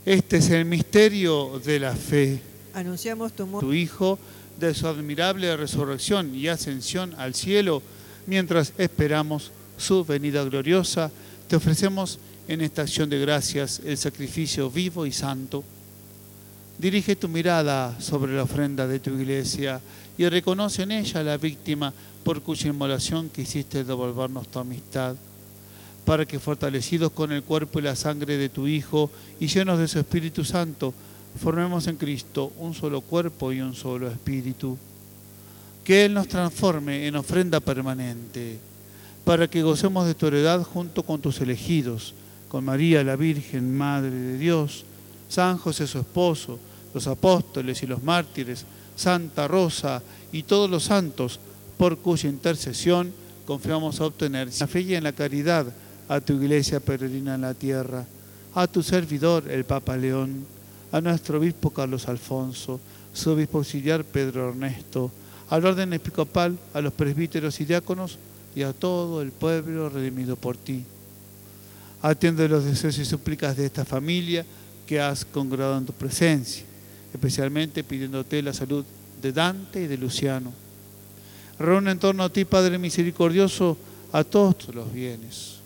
Este es el misterio de la fe. Anunciamos tu muerte, Tu Hijo, de su admirable resurrección y ascensión al cielo, mientras esperamos su venida gloriosa, te ofrecemos en esta acción de gracias el sacrificio vivo y santo. Dirige tu mirada sobre la ofrenda de tu iglesia y reconoce en ella la víctima por cuya inmolación quisiste devolvernos tu amistad, para que fortalecidos con el cuerpo y la sangre de tu Hijo y llenos de su Espíritu Santo, formemos en Cristo un solo cuerpo y un solo espíritu. Que Él nos transforme en ofrenda permanente, para que gocemos de tu heredad junto con tus elegidos, con María la Virgen, Madre de Dios, San José su esposo, los apóstoles y los mártires, Santa Rosa y todos los santos, por cuya intercesión confiamos a obtener en la fe y en la caridad a tu iglesia peregrina en la tierra, a tu servidor el Papa León, a nuestro obispo Carlos Alfonso, su obispo auxiliar Pedro Ernesto, al orden episcopal, a los presbíteros y diáconos y a todo el pueblo redimido por ti. Atiende los deseos y súplicas de esta familia que has congregado en tu presencia, especialmente pidiéndote la salud de Dante y de Luciano. Reúne en torno a ti, Padre misericordioso, a todos los bienes.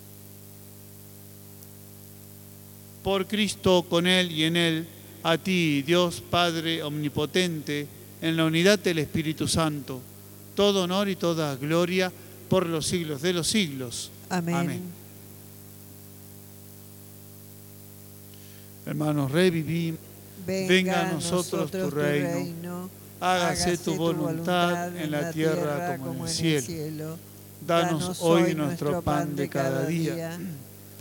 Por Cristo, con Él y en Él, a ti, Dios Padre omnipotente, en la unidad del Espíritu Santo, todo honor y toda gloria por los siglos de los siglos. Amén. Amén. Hermanos, revivimos. Venga a nosotros tu reino. Hágase tu voluntad en la tierra como en el cielo. Danos hoy nuestro pan de cada día.